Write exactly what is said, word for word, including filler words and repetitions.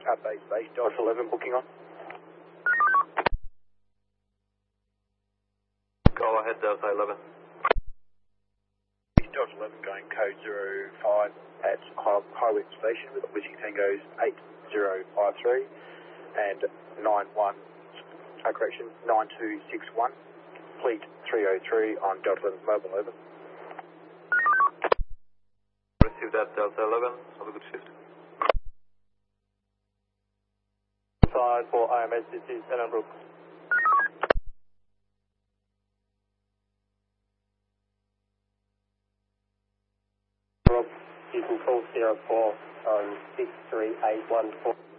at base base, Delta eleven booking on. Go ahead, Delta eleven. Delta eleven going code zero five at Highwick Station with Whiskey Tango's eight zero five three and nine one, uh, correction, nine two six one, fleet three oh three on Delta eleven's mobile, over. Receive that, Delta eleven. Have a good shift. Five for I M S, this is Ellenbrook. Rob, you can call zero four on six three eight one four.